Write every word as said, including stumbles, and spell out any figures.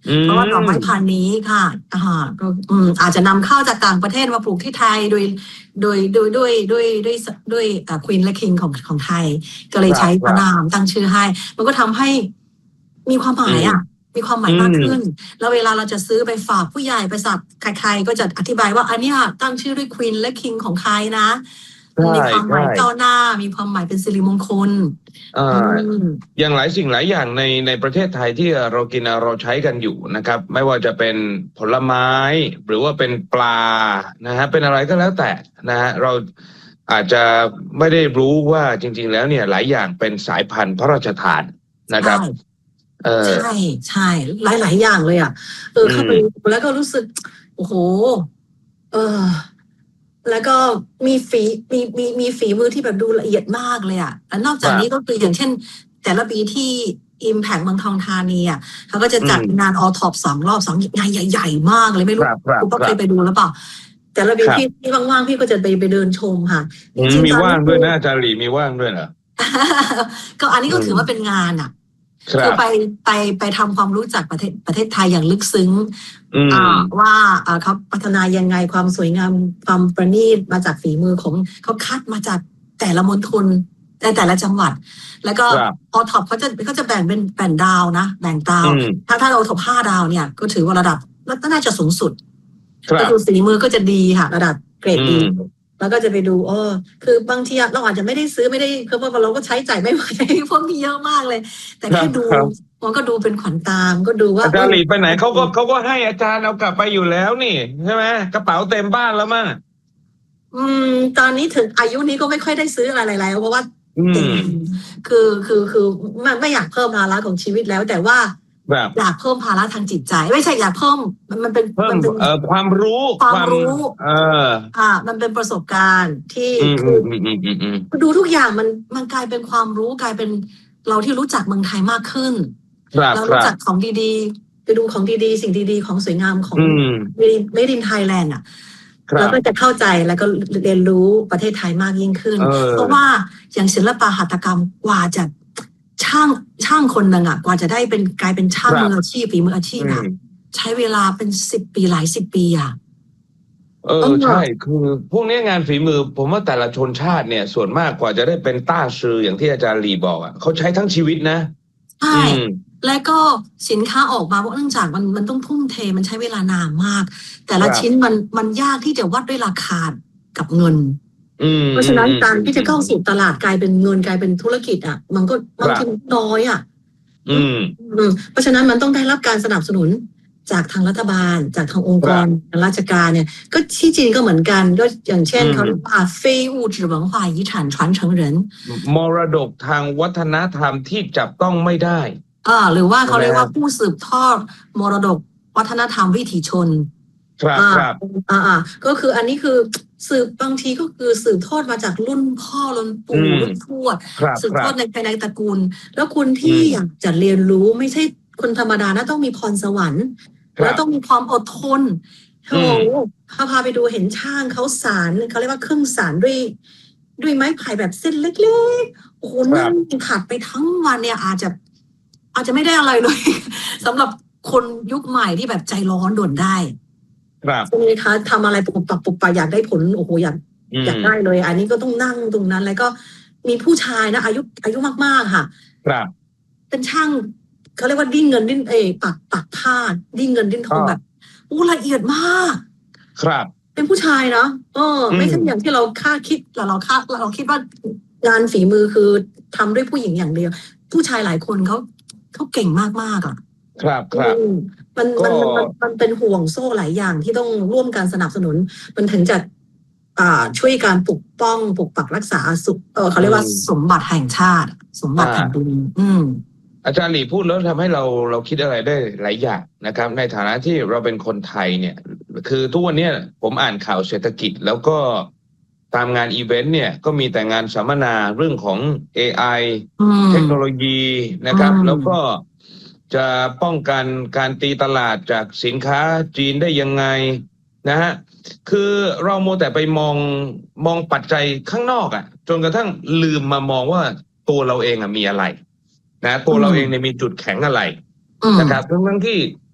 อืเพราะว่าดอกไม้มพันธุ์นี้ค่ะอ่าก็อืมอาจจะนำเข้าจากต่างประเทศมาปลูกที่ไทยโดยโดยโดยด้วยด้วยด้วยด้วยควีนและคิงของของไทยก็เลยครับใช้พระครับนามตั้งชื่อให้ มันก็ทำให้มีความหอืมมายอ่ะมีความหมาอืยมากมขึ้น แล้วเวลาเราจะซื้อไปฝากผู้ใหญ่ไปสับใครๆก็จะอธิบายว่าอันเนี้ยตั้งชื่อด้วยควีนและคิงของใครนะใช่มีความหใช่มายก้าวหน้ามีความหมายเป็นสิริมงคลอ่อืามอย่างหลายสิ่งหลายอย่างในในประเทศไทยที่เรากินเราใช้กันอยู่นะครับไม่ว่าจะเป็นผลไม้หรือว่าเป็นปลานะฮะเป็นอะไรก็แล้วแต่นะฮะเราอาจจะไม่ได้รู้ว่าจริงๆแล้วเนี่ยหลายอย่างเป็นสายพันธุ์พระราชทานนะคใช่รับเออใช่ใช่หลายๆอย่างเลยอ่ะเอออืเข้าไปมแล้วก็รู้สึกโอ้โหเออแล้วก็มีฝีมีมีมีฝีมือที่แบบดูละเอียดมากเลยอ่ะแล้วนอกจากนี้ก็ครับคืออย่างเช่นแต่ละปีที่ Impact เมืองทองธานีอ่ะเขาก็จะอืจัดงานมออ ท็อป สองรอบสองงานใหญ่ๆมากเลยไม่รู้ครับครับคุณป้าครับเคยไปดูหรือเปล่าแต่ละปีครับพี่ที่ว่างๆพี่ก็จะไปไปเดินชมค่ะจอืมริงๆตอนมีว่างนี้คือด้วยนะอาจารย์หลีมีว่างด้วยเหรอก็อันนี้อืก็ถือว่าเป็นมงานอ่ะคือไปครับไปไปทำความรู้จักประเทศประเทศไทยอย่างลึกซึ้งอือ่ามว่าอ่าเขาพัฒนายังไงความสวยงามความประณีตมาจากฝีมือของเขาคัดมาจากแต่ละมณฑลในแต่ละจังหวัด แล้วก็ครับออท็อปเขาจะเขาจะแบ่งเป็นแบ่งดาวนะแบ่งดาวอืมถ้าถ้าเราท็อปห้าดาวเนี่ยก็ถือว่าระดับน่าจะสูงสุดครับก็คือฝีมือก็จะดีค่ะระดับเกรดอืดีมแล้วก็จะไปดูเออคือบางทีเราอาจจะไม่ได้ซื้อไม่ได้คือว่าเราก็ใช้จ่ายไม่ไหวพวกนี้เยอะมากเลย แต่ครับแค่ดูครับมันก็ดูเป็นขวัญตามก็ดูว่าอาเออจารย์หลีไปไหนเขาก็เขาก็ให้อาจารย์เอากลับไปอยู่แล้วนี่ใช่ไหมกระเป๋าเต็มบ้านแล้วมั้งอืมตอนนี้ถึงอายุนี้ก็ไม่ค่อยได้ซื้ออะไรแล้วเพราะว่าอืเก่งมคือคือคือไม่ไม่อยากเพิ่มภาระของชีวิตแล้ว แต่ว่าแบบอยากเพิ่มภาระทางจิตใจ ไม่ใช่อยากเพิ่มมันมันเป็นเพิ่มมันเป็นเอ่อความรู้ควาความมรู้เอออ่ามันเป็นประสบการณ์ที่อืมอืคือมอืมอืมอืมอืมดูทุกอย่างมันมันกลายเป็นความรู้กลายเป็นเราที่รู้จักเมืองไทยมากขึ้นครับเราครับรู้จักของดีๆไปดูของดีๆสิ่งดีๆของสวยงามของอืม Made in Thailand อ่ะครับแล้วก็จะเข้าใจแล้วก็เรียนรู้ประเทศไทยมากยิ่งขึ้นเอเพราะอว่าอย่างศิลปะหัตถกรรมกว่าจะช่างช่างคนหนึ่งอ่ะกว่าจะได้เป็นกลายเป็นช่างครับมืออาชีพฝีมืออาชีอืพอ่ะมใช้เวลาเป็นสิบปีหลายสิบปีอ่ะเออเอใช่อคือพวกนี้งานฝีมือผมว่าแต่ละชนชาติเนี่ยส่วนมากกว่าจะได้เป็นต้าซืออย่างที่อาจารย์หลีบอกอ่ะเขาใช้ทั้งชีวิตนะใช่อืมและก็สินค้าออกมาเพราะเนื่องจากมันมันต้องทุ่มเทมันใช้เวลานานมากแต่ละชิ้นครับมันมันยากที่จะวัดด้วยราคากับเงินอืมเพราะฉะนั้นอืมอืมการที่จะอืมอืมเข้าสู่ตลาดกลายเป็นเงินกลายเป็นธุรกิจอ่ะมันก็คบางทีมันรับน้อยอ่ะอืมอืมอืมเพราะฉะนั้นมันต้องได้รับการสนับสนุนจากทางรัฐบาลจากทางองค์กรครับทางราชการเนี่ยก็ที่จีนก็เหมือนกันก็อย่างเช่นอืมเขาเรียกว่า非物质文化遗产传承人มรดกทางวัฒนธรรมที่จับต้องไม่ได้เออหรือว่าใช่ไหมฮะเขาเรียกว่าผู้สืบทอดมรดกวัฒนธรรมวิถีชน อ่าครับครับอ่าอ่าก็คืออันนี้คือสืบบางทีก็คือสืบทอดมาจากรุ่นพ่อรุ่นอืปู่มรุ่นทวดครับสืบครับทอดในภายในตระกูลแล้วคนอืที่อยากมจะเรียนรู้ไม่ใช่คนธรรมดานะต้องมีพรสวรรค์ครับแล้วต้องมีความอดทนโอ้อืมโหพาพาไปดูเห็นช่างเขาสารเขาเรียกว่าเครื่องสารด้วยด้วยไม้ไผ่แบบเส้นเล็กๆโอ้โหนั่งครับขัดไปทั้งวันเนี่ยอาจจะอาจจะไม่ได้อะไรเลยสำหรับคนยุคใหม่ที่แบบใจร้อนด่วนได้ครับใช่ไหมคะทำอะไรปุบปับปุบปับอยากได้ผลโอ้โหอยากอือยากได้มเลย อันนี้ก็ต้องนั่งตรงนั้นแล้วก็มีผู้ชายนะอายุอายุมากๆค่ะครับเป็นช่างเขาเรียกว่าดิ้นเงินดิ้นเอยปักปักผ้าดิ้นเงินดิ้นทอ๋อองแบบโอ้ละเอียดมากครับเป็นผู้ชายเนาะเอออืมไม่ใช่อย่างที่เราคาดคิดเราเราคาดเราคิดว่างานฝีมือคือทำด้วยผู้หญิงอย่างเดียวผู้ชายหลายคนเขาเขาเก่งมากๆอ่ะครับอืครับมมันก็มันมันมันมันเป็นห่วงโซ่หลายอย่างที่ต้องร่วมกันสนับสนุนมันถึงจะอ่าช่วยการปกป้องปกปักรักษาสุขเออเขาอืเรียกว่าสมมบัติแห่งชาติสมบัอ่าติแผ่นดินอืมอาจารย์หลีพูดแล้วทำให้เราเราคิดอะไรได้หลายอย่างนะครับในฐานะที่เราเป็นคนไทยเนี่ยคือทุกวันเนี้ยผมอ่านข่าวเศรษฐกิจแล้วก็ตามงานอีเวนต์เนี่ยก็มีแต่งานสัมมนาเรื่องของ เอ ไออืมเทคโนโลยีอืนะครับแล้วก็มจะป้องกันการตีตลาดจากสินค้าจีนได้ยังไงนะฮะคือเราโมวแต่ไปมองมองปัจจัยข้างนอกอ่ะจนกระทั่งลืมมามองว่าตัวเราเองอ่ะมีอะไร นะตัอืวเราเองเนี่ยมมีจุดแข็งอะไรอืมนะครับทั้งทั้งที่